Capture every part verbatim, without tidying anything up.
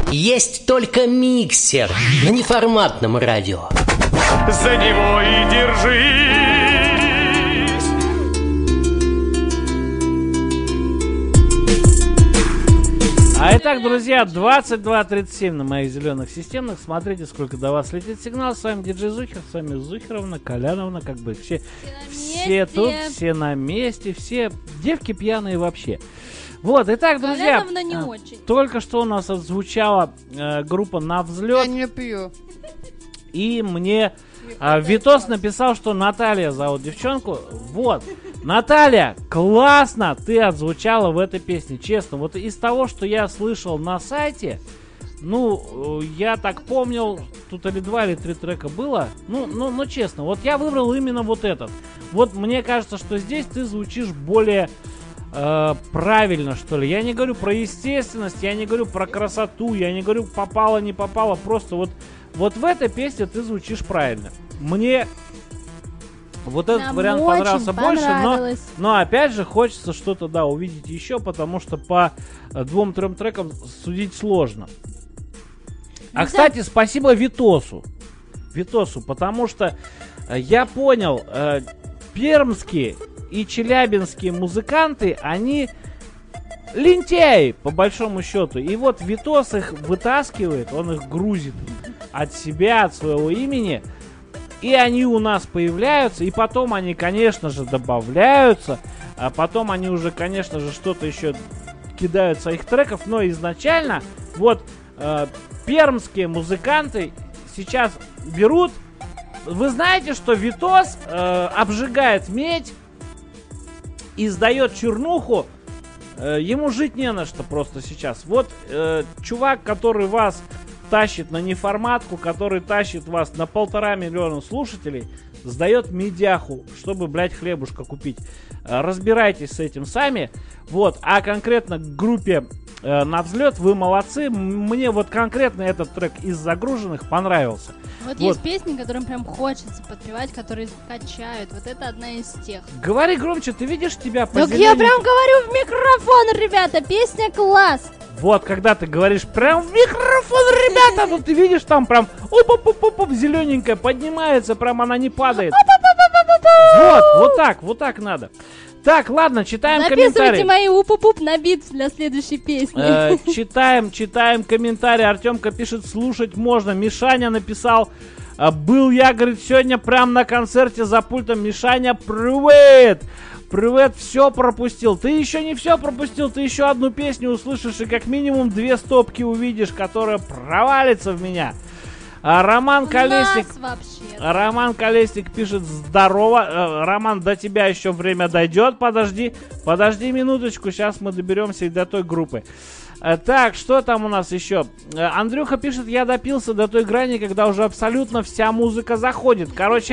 Есть только миксер на неформатном радио. За него и держись. А итак, друзья, двадцать два тридцать семь на моих зеленых системных. Смотрите, сколько до вас летит сигнал. С вами диджей Зухер, с вами Зухеровна, Коляновна, как бы все, все тут, все на месте, все девки пьяные вообще. Вот, итак, друзья, не а, очень. только что у нас отзвучала э, группа «На взлет». Я не пью. И мне а, Витос написал, что Наталья зовут девчонку. Вот, Наталья, классно ты отзвучала в этой песне, честно. Вот из того, что я слышал на сайте, ну, я так помнил, тут или два, или три трека было. Ну, ну, ну, честно, вот я выбрал именно вот этот. Вот мне кажется, что здесь ты звучишь более... Э, правильно, что ли. Я не говорю про естественность, я не говорю про красоту, я не говорю попало, не попало. Просто вот, вот в этой песне ты звучишь правильно. Мне вот этот Нам вариант очень понравился больше, но, понравилось. но опять же хочется что-то, да, увидеть еще, потому что по э, двум-трем трекам судить сложно. А, Ну, кстати, спасибо Витосу. Витосу, потому что э, я понял, э, пермские и челябинские музыканты, они лентяи, по большому счету. И вот Витос их вытаскивает, он их грузит от себя, от своего имени. И они у нас появляются, и потом они, конечно же, добавляются. А потом они уже, конечно же, что-то еще кидают своих треков. Но изначально вот э, пермские музыканты сейчас берут... Вы знаете, что Витос э, обжигает медь, издает чернуху, э, ему жить не на что просто сейчас. Вот э, чувак, который вас тащит на неформатку, который тащит вас на полтора миллиона слушателей, сдает медяху, чтобы, блядь, хлебушка купить. Э, разбирайтесь с этим сами. Вот, а конкретно к группе э, «На взлет» вы молодцы. Мне вот конкретно этот трек из загруженных понравился. Вот, Вот. есть песни, которым прям хочется подпевать, которые качают. Вот это одна из тех. Говори громче, ты видишь тебя по Так я прям говорю в микрофон, ребята, песня класс. Вот, когда ты говоришь прям в микрофон, ребята, вот ты видишь там прям оп-оп-оп-оп, зелененькая поднимается, прям она не падает. Вот, вот так, вот так надо. Так, ладно, читаем Записывайте комментарии. мои уп-уп-уп на бит для следующей песни. Э, читаем, читаем комментарии. Артемка пишет, слушать можно. Мишаня написал, э, был я, говорит, сегодня прям на концерте за пультом. Мишаня, привет! Привет, все пропустил. Ты еще не все пропустил, ты еще одну песню услышишь и как минимум две стопки увидишь, которая провалится в меня. А Роман Колесник... Роман Колесник пишет, здорово. Э, Роман, до тебя еще время дойдет. Подожди, подожди минуточку. Сейчас мы доберемся и до той группы. Э, так, что там у нас еще? Э, Андрюха пишет, я допился до той грани, когда уже абсолютно вся музыка заходит. Короче...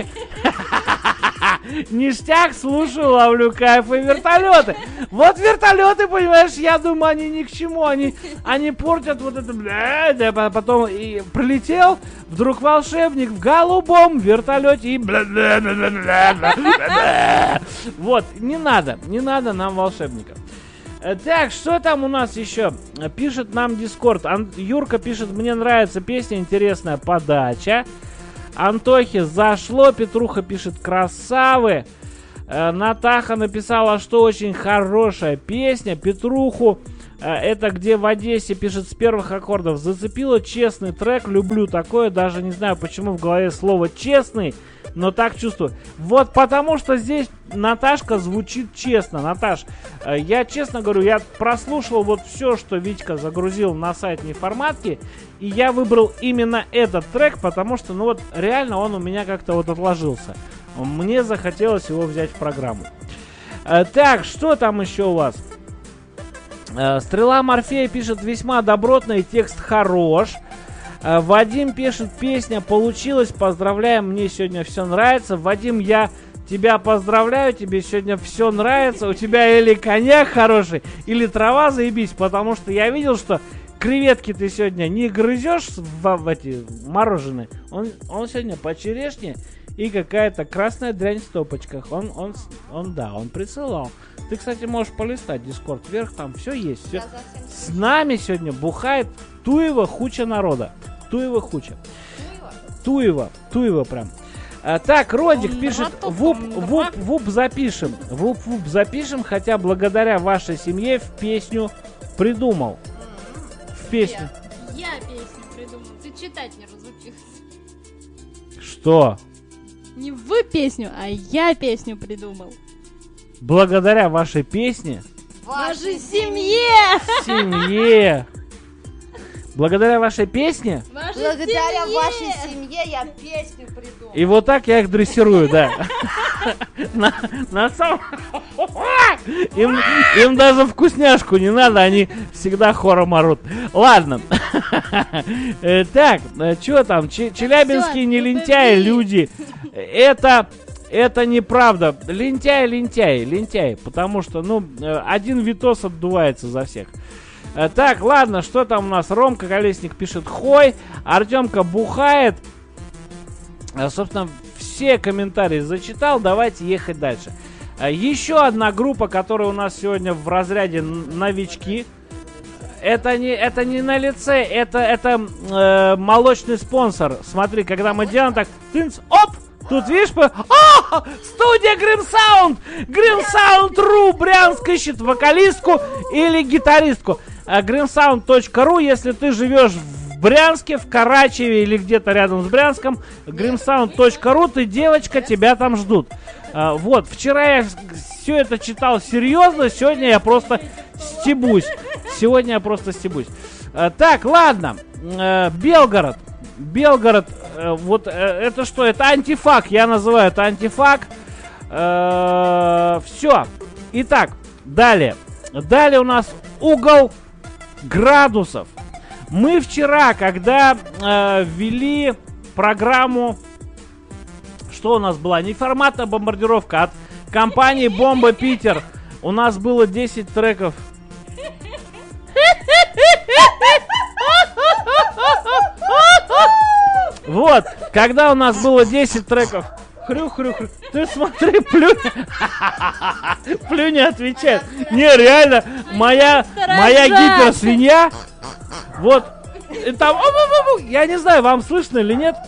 Ништяк, слушаю, ловлю кайф и вертолеты. Вот вертолеты, понимаешь, я думаю, они ни к чему. Они, они портят вот это, бля, да, потом и прилетел вдруг волшебник в голубом вертолете и бля, бля, бля, бля, бля, бля. Вот, не надо, не надо нам волшебников. Так, что там у нас еще? Пишет нам Дискорд. Ан- Юрка пишет, мне нравится песня, интересная подача. Антохе зашло, Петруха пишет, красавы. Э, Натаха написала, что очень хорошая песня. Петруху, э, это где в Одессе, пишет, с первых аккордов зацепило. Честный трек, люблю такое. Даже не знаю, почему в голове слово честный, но так чувствую. Вот потому что здесь Наташка звучит честно. Наташ, э, я честно говорю, я прослушал вот все, что Витька загрузил на сайт неформатки. И я выбрал именно этот трек, потому что, ну вот, реально он у меня как-то вот отложился. Мне захотелось его взять в программу. Э, так, что там еще у вас? Э, Стрела Морфея пишет, весьма добротный, текст хорош. Э, Вадим пишет, песня получилась, поздравляем, мне сегодня все нравится. Вадим, я тебя поздравляю, тебе сегодня все нравится. У тебя или коньяк хороший, или трава заебись, потому что я видел, что... Креветки ты сегодня не грызешь в, в эти мороженые. Он, он сегодня по черешне и какая-то красная дрянь в стопочках. Он, он, он, да, он присылал. Ты, кстати, можешь полистать Дискорд вверх, там все есть. Все. С нами сегодня бухает Туева хуча народа. Туева хуча. Туева. Туева прям. А, так, Родик пишет, вуп, вуп, вуп запишем. Вуп, вуп запишем, хотя благодаря вашей семье в песню придумал. В песню. Я, я песню придумал. Ты читать не разучился. Что? Не вы песню, а я песню придумал. Благодаря вашей песне. Вашей семье! Семье. Благодаря вашей песне. Вашей Благодаря семье! вашей семье я песню придумал. И вот так я их дрессирую, да. На, на самом... им, им даже вкусняшку не надо, они всегда хором орут. Ладно. Э, так, что там? Ч- Челябинские не лентяи, люди. Это... Это неправда. Лентяй, лентяй, лентяй. Потому что, ну, один Витос отдувается за всех. Так, ладно, что там у нас? Ромка Колесник пишет хой. Артемка бухает. Собственно, все комментарии зачитал. Давайте ехать дальше. Еще одна группа, которая у нас сегодня в разряде новички. Это не, это не на лице, это, это э, молочный спонсор. Смотри, когда мы делаем так, тынц, оп! Тут, видишь, по... О, студия Grim Sound! Grim Sound.ru Брянск ищет вокалистку или гитаристку. гримсаунд точка ру, если ты живешь в Брянске, в Карачеве или где-то рядом с Брянском, гримсаунд точка ру, ты девочка, тебя там ждут. А, вот, вчера я все это читал серьезно, сегодня я просто стебусь. Сегодня я просто стебусь. А, так, ладно, а, Белгород. Белгород, э, вот э, это что? Это антифак, я называю это антифак. Э, все. Итак, далее. Далее у нас угол градусов. Мы вчера, когда э, ввели программу, что у нас была? Неформатная бомбардировка от компании Бомба Питер. У нас было десять треков. Вот, когда у нас было десять треков. Хрю-хрю-хрю. Ты смотри, плюнь. Плюнь не отвечает. Не, реально, моя, моя гиперсвинья. Вот. И там, я не знаю, вам слышно или нет?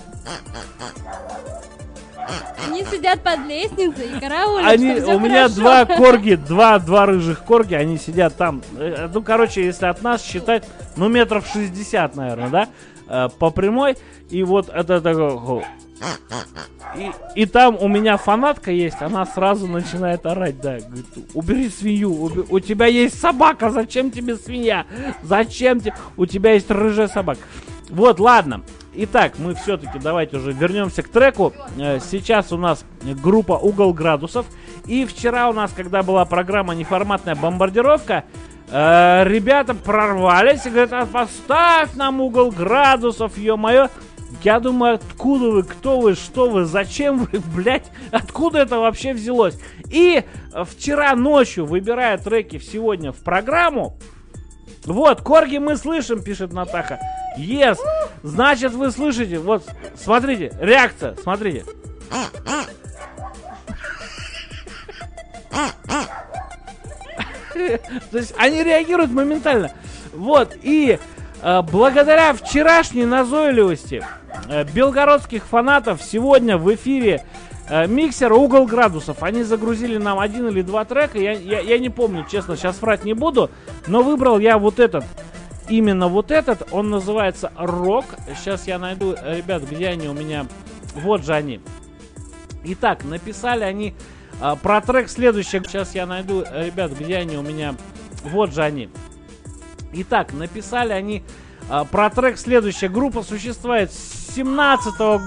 Они сидят под лестницей и караулят, Они, что всё у меня хорошо. два корги, два, два рыжих корги, они сидят там. Э, Ну, короче, если от нас считать, ну, метров шестьдесят, наверное, да? Э, По прямой. И вот это такое... И, и там у меня фанатка есть, она сразу начинает орать, да, говорит, убери свинью, уби- у тебя есть собака, зачем тебе свинья, зачем тебе, у тебя есть рыжая собака. Вот, ладно, итак, мы все-таки давайте уже вернемся к треку. Э, Сейчас у нас группа «Угол градусов», и вчера у нас, когда была программа «Неформатная бомбардировка», э, ребята прорвались и говорят, а поставь нам «Угол градусов», ё-моё. Я думаю, откуда вы, кто вы, что вы, зачем вы, блядь, откуда это вообще взялось? И вчера ночью, выбирая треки сегодня в программу, вот, корги мы слышим, пишет Натаха. Yes, значит вы слышите, вот, смотрите, реакция, смотрите. То есть они реагируют моментально. Вот, и э, благодаря вчерашней назойливости э, белгородских фанатов сегодня в эфире э, миксер «Угол градусов». Они загрузили нам один или два трека, я, я, я не помню, честно, сейчас врать не буду, но выбрал я вот этот, именно вот этот, он называется «Рок». Сейчас я найду, ребят, где они у меня, вот же они. Итак, написали они э, про трек следующий, сейчас я найду, ребят, где они у меня, вот же они. Итак, написали они а, про трек следующая. Группа существует с семнадцатого года.